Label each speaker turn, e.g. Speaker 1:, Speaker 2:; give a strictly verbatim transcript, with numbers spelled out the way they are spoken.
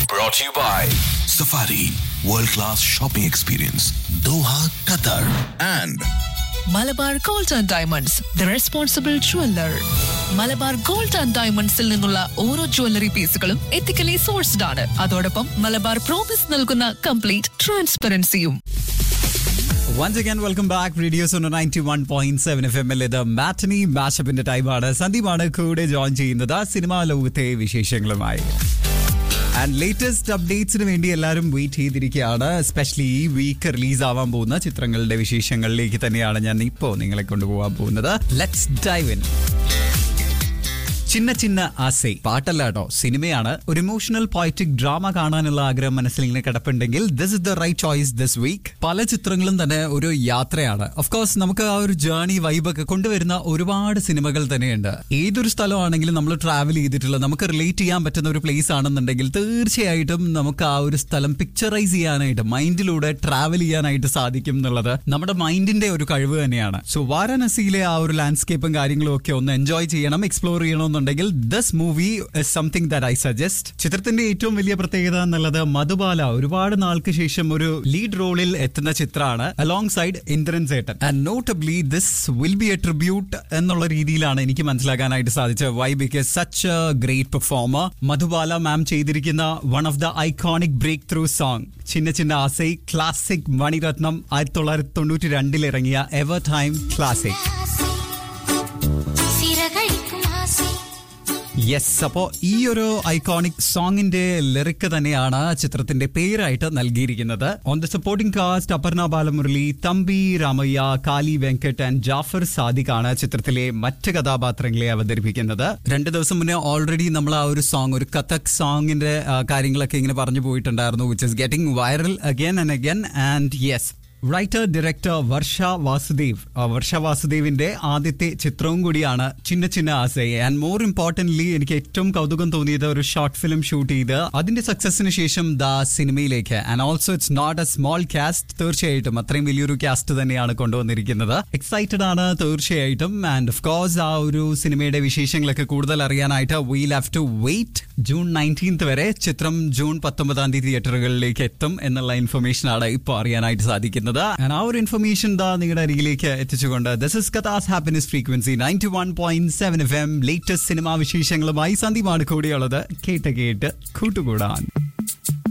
Speaker 1: Brought to you by Safari World Class Shopping Experience, Doha, Qatar, and
Speaker 2: Malabar gold and diamonds the responsible jeweller. Malabar gold and ഡയമണ്ട്സിൽ നിന്നുള്ള ഓരോ jewellery പീസുകളും ethically sourced ആണ്. അതോടൊപ്പം Malabar promise നൽകുന്ന complete ട്രാൻസ്പെറൻസിയും.
Speaker 3: Once again, welcome back. Radio Suno ninety-one point seven F M. ഇത് matinee മാഷപ്പിന്റെ ടൈമാണ്. സന്ദീപാണ് കൂടെ ജോയിൻ ചെയ്യുന്നത് സിനിമാ ലോകത്തെ വിശേഷങ്ങളുമായി. ആൻഡ് ലേറ്റസ്റ്റ് അപ്ഡേറ്റ്സിന് വേണ്ടി എല്ലാവരും വെയിറ്റ് ചെയ്തിരിക്കുകയാണ്. എസ്പെഷ്യലി ഈ വീക്ക് റിലീസ് ആവാൻ പോകുന്ന ചിത്രങ്ങളുടെ വിശേഷങ്ങളിലേക്ക് തന്നെയാണ് ഞാൻ ഇപ്പോൾ നിങ്ങളെ കൊണ്ടുപോകാൻ പോകുന്നത്. Let's dive in. ചിന്ന ചിന്ന ആസൈ പാട്ടല്ല കേട്ടോ, സിനിമയാണ്. ഒരു ഇമോഷണൽ പോയറ്റിക് ഡ്രാമ കാണാനുള്ള ആഗ്രഹം മനസ്സിൽ ഇങ്ങനെ കിടപ്പുണ്ടെങ്കിൽ this is the right choice this week. പല ചിത്രങ്ങളും തന്നെ ഒരു യാത്രയാണ്. ഓഫ് കോഴ്സ് നമുക്ക് ആ ഒരു ജേർണി വൈബൊക്കെ കൊണ്ടുവരുന്ന ഒരുപാട് സിനിമകൾ തന്നെയുണ്ട്. ഏതൊരു സ്ഥലമാണെങ്കിലും നമ്മൾ ട്രാവൽ ചെയ്തിട്ടുള്ള നമുക്ക് റിലേറ്റ് ചെയ്യാൻ പറ്റുന്ന ഒരു പ്ലേസ് ആണെന്നുണ്ടെങ്കിൽ തീർച്ചയായിട്ടും നമുക്ക് ആ ഒരു സ്ഥലം പിക്ചറൈസ് ചെയ്യാനായിട്ട് മൈൻഡിലൂടെ ട്രാവൽ ചെയ്യാനായിട്ട് സാധിക്കും എന്നുള്ളത് നമ്മുടെ മൈൻഡിന്റെ ഒരു കഴിവ് തന്നെയാണ്. സോ വാരാണസിയിലെ ആ ഒരു ലാൻഡ്സ്കേപ്പും കാര്യങ്ങളും ഒക്കെ ഒന്ന് എൻജോയ് ചെയ്യണം, എക്സ്പ്ലോർ ചെയ്യണം ുണ്ടെങ്കിൽ this movie is something that I suggest. ചിത്രത്തിന്റെ ഏറ്റവും വലിയ പ്രത്യേകത എന്നുള്ളത് മധുബാല ഒരുപാട് നാൾക്ക് ശേഷം ഒരു ലീഡ് റോളിൽ എത്തുന്ന ചിത്രമാണ് along side Indran സേട്ടൻ. And നോട്ടബ്ലി this will be A tribute എന്നുള്ള രീതിയിലാണ് എനിക്ക് മനസ്സിലാക്കാനായിട്ട് സാധിച്ചത്. Y? Because such A great performer. Madhubala മാം ചെയ്തിരിക്കുന്ന one of the iconic break through song Chinna Chinna Aasai, classic Mani Ratnam, ആയിരത്തി തൊള്ളായിരത്തി തൊണ്ണൂറ്റി രണ്ടിൽ ഇറങ്ങിയ എവർ ടൈം ക്ലാസിക്. യെസ്, അപ്പോ ഈ ഒരു ഐക്കോണിക് സോങ്ങിന്റെ ലിറിക് തന്നെയാണ് ചിത്രത്തിന്റെ പേരായിട്ട് നൽകിയിരിക്കുന്നത്. On the supporting cast Aparna Balamurali, Thampi Ramaiah, കാലി വെങ്കട്ട് ആൻഡ് ജാഫർ സാദിഖ് ആണ് ചിത്രത്തിലെ മറ്റ് കഥാപാത്രങ്ങളെ അവതരിപ്പിക്കുന്നത്. രണ്ട് ദിവസം മുന്നേ ഓൾറെഡി നമ്മൾ ആ ഒരു സോങ്, ഒരു കഥക് സോങ്ങിന്റെ കാര്യങ്ങളൊക്കെ ഇങ്ങനെ പറഞ്ഞു പോയിട്ടുണ്ടായിരുന്നു, which is getting viral again and again. And yes, writer director വർഷ വാസുദേവ് വർഷ വാസുദേവിന്റെ ആദ്യത്തെ ചിത്രവും കൂടിയാണ് ചിന്ന ചിന്ന ആസൈ. ആൻഡ് മോർ ഇമ്പോർട്ടന്റ്ലി എനിക്ക് ഏറ്റവും കൗതുകം തോന്നിയത് ഒരു ഷോർട്ട് ഫിലിം ഷൂട്ട് ചെയ്ത് അതിന്റെ സക്സസിന് ശേഷം ദാ സിനിമയിലേക്ക്. And also it's not A small cast. തീർച്ചയായിട്ടും അത്രയും വലിയൊരു കാസ്റ്റ് തന്നെയാണ് കൊണ്ടുവന്നിരിക്കുന്നത്. എക്സൈറ്റഡ് ആണ് തീർച്ചയായിട്ടും. ആൻഡ് ഓഫ് കോഴ്സ് ആ ഒരു സിനിമയുടെ വിശേഷങ്ങളൊക്കെ കൂടുതൽ അറിയാനായിട്ട് wheel have to wait June nineteenth വരെ. ചിത്രം ജൂൺ പത്തൊമ്പതാം തീയതി തിയേറ്ററുകളിലേക്ക് എത്തും എന്നുള്ള ഇൻഫർമേഷൻ ആണ് ഇപ്പോൾ അറിയാനായിട്ട് സാധിക്കുന്നത്. ആ ഒരു ഇൻഫർമേഷൻ ദാ നിങ്ങളുടെ അരികിലേക്ക് എത്തിച്ചുകൊണ്ട് this is കഥാസ് happiness frequency ninety one point seven F M. Latest cinema വിശേഷങ്ങളുമായി സന്ദീപാണ് കൂടിയുള്ളത്. കേട്ട് കേട്ട് കൂട്ടുകൂടാൻ.